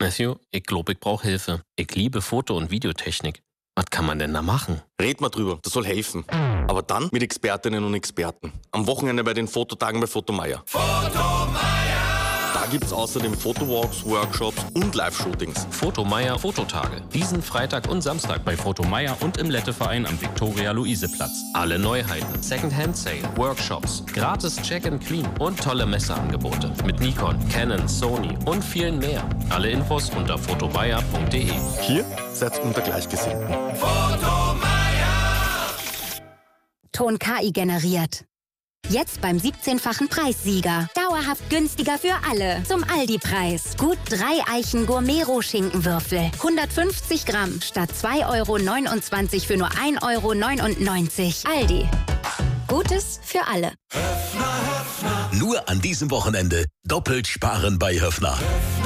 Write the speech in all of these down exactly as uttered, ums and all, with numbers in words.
Matthew, ich glaube, ich brauche Hilfe. Ich liebe Foto- und Videotechnik. Was kann man denn da machen? Red mal drüber, das soll helfen. Aber dann mit Expertinnen und Experten. Am Wochenende bei den Fototagen bei Fotomeier. Fotomeier! Da gibt's außerdem Fotowalks, Workshops und Live-Shootings. Fotomeier Fototage. Diesen Freitag und Samstag bei Fotomeier und im Letteverein am Viktoria-Luise-Platz. Alle Neuheiten, Second-Hand-Sale, Workshops, gratis Check-and-Clean und tolle Messeangebote mit Nikon, Canon, Sony und vielen mehr. Alle Infos unter fotomeier punkt de. Hier seid unter Gleichgesinnten. Fotomeier! Ton K I generiert. Jetzt beim siebzehnfachen Preissieger. Dauerhaft günstiger für alle. Zum Aldi-Preis. Gut drei Eichen Gourmet-Roh-Schinkenwürfel. hundertfünfzig Gramm statt zwei Euro neunundzwanzig für nur ein Euro neunundneunzig. Aldi. Gutes für alle. Nur an diesem Wochenende doppelt sparen bei Höffner.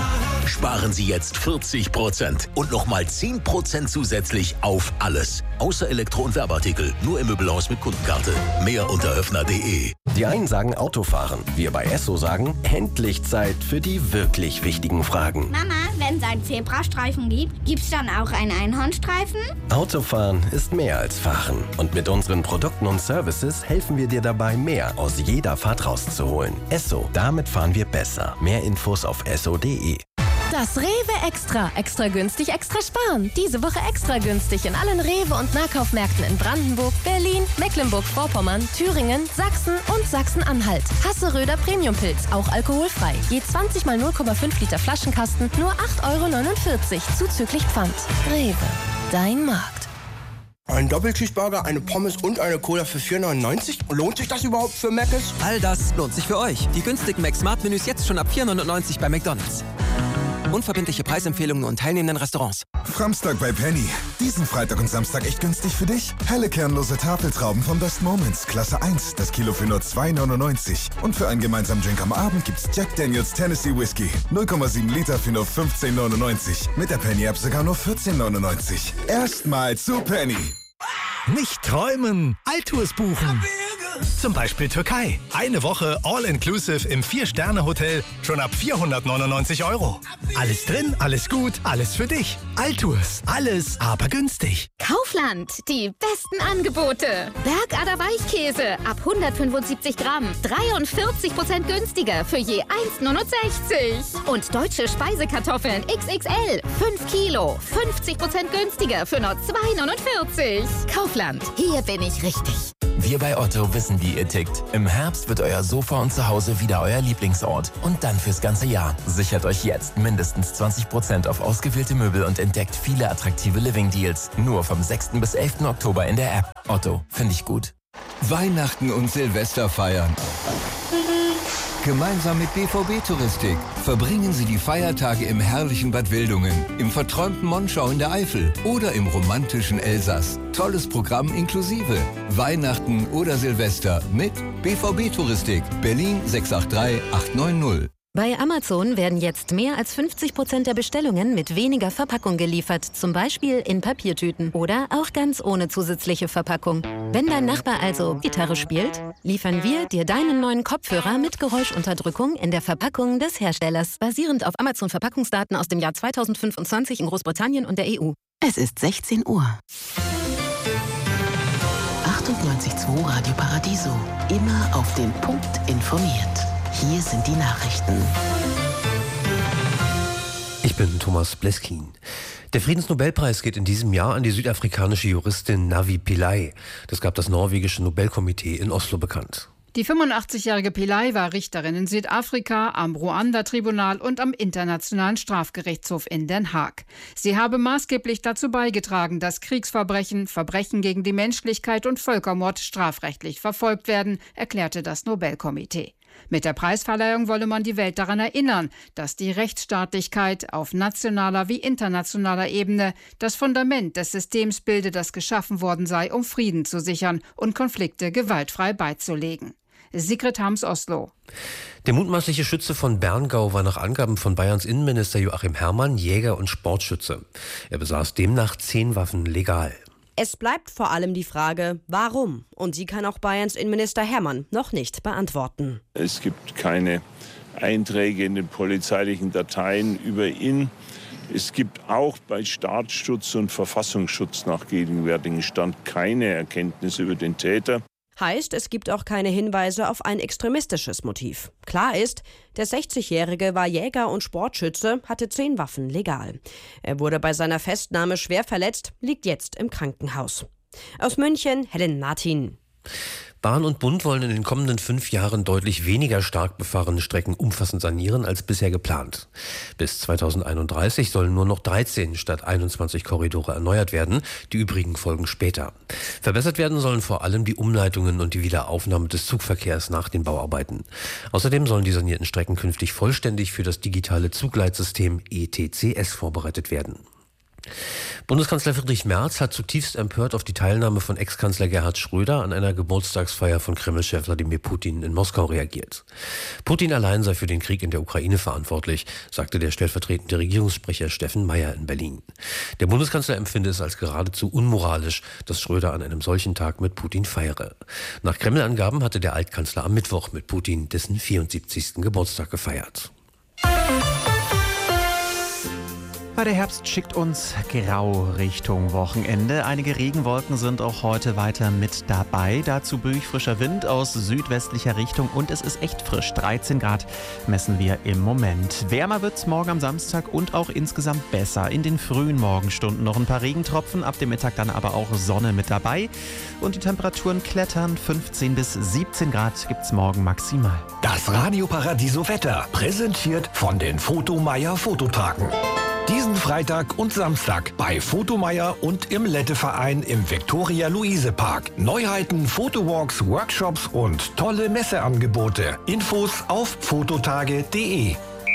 Sparen Sie jetzt vierzig Prozent und nochmal zehn Prozent zusätzlich auf alles. Außer Elektro- und Werbeartikel. Nur im Möbelhaus mit Kundenkarte. Mehr unter höffner punkt de. Die einen sagen Autofahren. Wir bei Esso sagen, endlich Zeit für die wirklich wichtigen Fragen. Mama, wenn es einen Zebrastreifen gibt, gibt's dann auch einen Einhornstreifen? Autofahren ist mehr als Fahren. Und mit unseren Produkten und Services helfen wir dir dabei, mehr aus jeder Fahrt rauszuholen. Esso, damit fahren wir besser. Mehr Infos auf esso punkt de. Das Rewe Extra. Extra günstig, extra sparen. Diese Woche extra günstig in allen Rewe- und Nahkaufmärkten in Brandenburg, Berlin, Mecklenburg-Vorpommern, Thüringen, Sachsen und Sachsen-Anhalt. Hasseröder Premiumpilz, auch alkoholfrei. Je zwanzig mal null Komma fünf Liter Flaschenkasten, nur acht Euro neunundvierzig, zuzüglich Pfand. Rewe, dein Markt. Ein Doppelcheeseburger, eine Pommes und eine Cola für vier neunundneunzig? Lohnt sich das überhaupt für Mc's? All das lohnt sich für euch. Die günstigen Mac-Smart-Menüs jetzt schon ab vier neunundneunzig bei McDonald's. Unverbindliche Preisempfehlungen und teilnehmenden Restaurants. Framstag bei Penny. Diesen Freitag und Samstag echt günstig für dich. Helle kernlose Tafeltrauben von Best Moments, Klasse eins, das Kilo für nur zwei neunundneunzig. Und für einen gemeinsamen Drink am Abend gibt's Jack Daniels Tennessee Whiskey. null Komma sieben Liter für nur fünfzehn neunundneunzig. Mit der Penny-App sogar nur vierzehn neunundneunzig. Erstmal zu Penny. Nicht träumen, Altours buchen. Zum Beispiel Türkei. Eine Woche All-Inclusive im Vier-Sterne-Hotel schon ab vierhundertneunundneunzig Euro. Alles drin, alles gut, alles für dich. Altours, alles, aber günstig. Kaufland, die besten Angebote. Bergader Weichkäse ab hundertfünfundsiebzig Gramm. dreiundvierzig Prozent günstiger für je eins neunundsechzig. Und deutsche Speisekartoffeln X X L. fünf Kilo. fünfzig Prozent günstiger für nur zwei neunundvierzig. Kaufland, hier bin ich richtig. Wir bei Otto wissen, wie ihr tickt. Im Herbst wird euer Sofa und Zuhause wieder euer Lieblingsort. Und dann fürs ganze Jahr. Sichert euch jetzt mindestens zwanzig Prozent auf ausgewählte Möbel und entdeckt viele attraktive Living-Deals. Nur vom sechsten bis elften Oktober in der App. Otto, finde ich gut. Weihnachten und Silvester feiern. Gemeinsam mit B V B-Touristik verbringen Sie die Feiertage im herrlichen Bad Wildungen, im verträumten Monschau in der Eifel oder im romantischen Elsass. Tolles Programm inklusive. Weihnachten oder Silvester mit B V B-Touristik. Berlin sechs acht drei acht neun null. Bei Amazon werden jetzt mehr als fünfzig Prozent der Bestellungen mit weniger Verpackung geliefert. Zum Beispiel in Papiertüten oder auch ganz ohne zusätzliche Verpackung. Wenn dein Nachbar also Gitarre spielt, liefern wir dir deinen neuen Kopfhörer mit Geräuschunterdrückung in der Verpackung des Herstellers. Basierend auf Amazon-Verpackungsdaten aus dem Jahr zweitausendfünfundzwanzig in Großbritannien und der E U. Es ist sechzehn Uhr. achtundneunzig Komma zwei Radio Paradiso. Immer auf den Punkt informiert. Hier sind die Nachrichten. Ich bin Thomas Bleskin. Der Friedensnobelpreis geht in diesem Jahr an die südafrikanische Juristin Navi Pillay. Das gab das norwegische Nobelkomitee in Oslo bekannt. Die fünfundachtzigjährige Pillay war Richterin in Südafrika, am Ruanda-Tribunal und am Internationalen Strafgerichtshof in Den Haag. Sie habe maßgeblich dazu beigetragen, dass Kriegsverbrechen, Verbrechen gegen die Menschlichkeit und Völkermord strafrechtlich verfolgt werden, erklärte das Nobelkomitee. Mit der Preisverleihung wolle man die Welt daran erinnern, dass die Rechtsstaatlichkeit auf nationaler wie internationaler Ebene das Fundament des Systems bilde, das geschaffen worden sei, um Frieden zu sichern und Konflikte gewaltfrei beizulegen. Sigrid Harms, Oslo. Der mutmaßliche Schütze von Berngau war nach Angaben von Bayerns Innenminister Joachim Herrmann Jäger und Sportschütze. Er besaß demnach zehn Waffen legal. Es bleibt vor allem die Frage, warum? Und die kann auch Bayerns Innenminister Herrmann noch nicht beantworten. Es gibt keine Einträge in den polizeilichen Dateien über ihn. Es gibt auch bei Staatsschutz und Verfassungsschutz nach gegenwärtigem Stand keine Erkenntnisse über den Täter. Heißt, es gibt auch keine Hinweise auf ein extremistisches Motiv. Klar ist, der sechzigjährige war Jäger und Sportschütze, hatte zehn Waffen legal. Er wurde bei seiner Festnahme schwer verletzt, liegt jetzt im Krankenhaus. Aus München, Helen Martin. Bahn und Bund wollen in den kommenden fünf Jahren deutlich weniger stark befahrene Strecken umfassend sanieren als bisher geplant. Bis zweitausendeinunddreißig sollen nur noch dreizehn statt einundzwanzig Korridore erneuert werden. Die übrigen folgen später. Verbessert werden sollen vor allem die Umleitungen und die Wiederaufnahme des Zugverkehrs nach den Bauarbeiten. Außerdem sollen die sanierten Strecken künftig vollständig für das digitale Zugleitsystem E T C S vorbereitet werden. Bundeskanzler Friedrich Merz hat zutiefst empört auf die Teilnahme von Ex-Kanzler Gerhard Schröder an einer Geburtstagsfeier von Kreml-Chef Wladimir Putin in Moskau reagiert. Putin allein sei für den Krieg in der Ukraine verantwortlich, sagte der stellvertretende Regierungssprecher Steffen Meyer in Berlin. Der Bundeskanzler empfinde es als geradezu unmoralisch, dass Schröder an einem solchen Tag mit Putin feiere. Nach Kreml-Angaben hatte der Altkanzler am Mittwoch mit Putin dessen vierundsiebzigsten Geburtstag gefeiert. Der Herbst schickt uns grau Richtung Wochenende. Einige Regenwolken sind auch heute weiter mit dabei. Dazu bühig frischer Wind aus südwestlicher Richtung und es ist echt frisch. dreizehn Grad messen wir im Moment. Wärmer wird es morgen am Samstag und auch insgesamt besser. In den frühen Morgenstunden noch ein paar Regentropfen, ab dem Mittag dann aber auch Sonne mit dabei. Und die Temperaturen klettern. fünfzehn bis siebzehn Grad gibt es morgen maximal. Das Radio Paradiso Wetter, präsentiert von den Fotomeier Fototagen. Diesen Freitag und Samstag bei Fotomeier und im Lette-Verein im Viktoria-Luise-Park. Neuheiten, Fotowalks, Workshops und tolle Messeangebote. Infos auf fototage punkt de.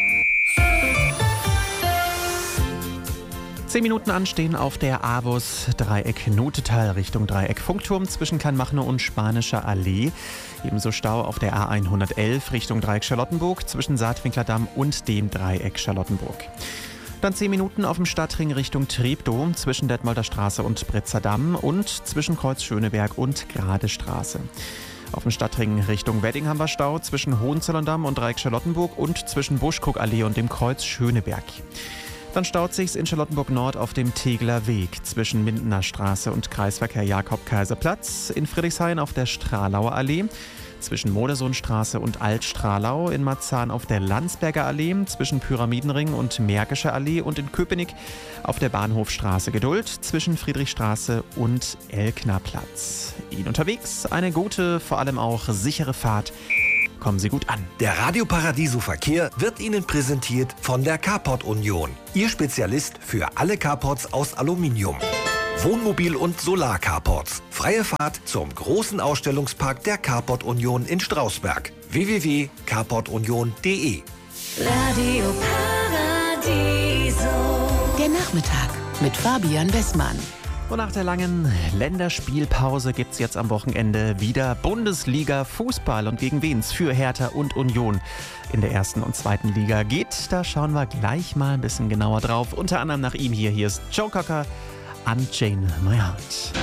Zehn Minuten anstehen auf der Avus Dreieck Notetal Richtung Dreieck Funkturm zwischen Kleinmachnow und Spanischer Allee. Ebenso Stau auf der A hundertelf Richtung Dreieck Charlottenburg zwischen Saatwinkler Damm und dem Dreieck Charlottenburg. Dann zehn Minuten auf dem Stadtring Richtung Treptow zwischen Detmolder Straße und Britzer Damm und zwischen Kreuz Schöneberg und Grade Straße. Auf dem Stadtring Richtung Wedding haben wir Stau zwischen Hohenzollern-Damm und Dreieck Charlottenburg und zwischen Buschkuckallee und dem Kreuz Schöneberg. Dann staut sich's in Charlottenburg Nord auf dem Tegeler Weg zwischen Mindener Straße und Kreisverkehr Jakob-Kaiser-Platz, in Friedrichshain auf der Stralauer Allee, zwischen Modersohnstraße und Altstralau, in Marzahn auf der Landsberger Allee, zwischen Pyramidenring und Märkischer Allee und in Köpenick auf der Bahnhofstraße Geduld, zwischen Friedrichstraße und Elknerplatz. Ihnen unterwegs eine gute, vor allem auch sichere Fahrt. Kommen Sie gut an. Der Radio Paradiso Verkehr wird Ihnen präsentiert von der Carport Union. Ihr Spezialist für alle Carports aus Aluminium. Wohnmobil- und Solar-Carports. Freie Fahrt zum großen Ausstellungspark der Carport Union in Strausberg. w w w punkt carport union punkt de. Radio Paradiso. Der Nachmittag mit Fabian Westmann. Und nach der langen Länderspielpause gibt's jetzt am Wochenende wieder Bundesliga-Fußball. Und gegen wen's für Hertha und Union in der ersten und zweiten Liga geht, da schauen wir gleich mal ein bisschen genauer drauf. Unter anderem nach ihm hier. Hier ist Joe Cocker, Unchain My Heart.